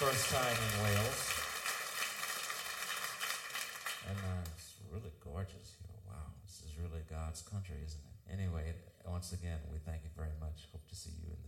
First time in Wales. And it's really gorgeous here. Wow, this is really God's country, isn't it? Anyway, once again, we thank you very much. Hope to see you in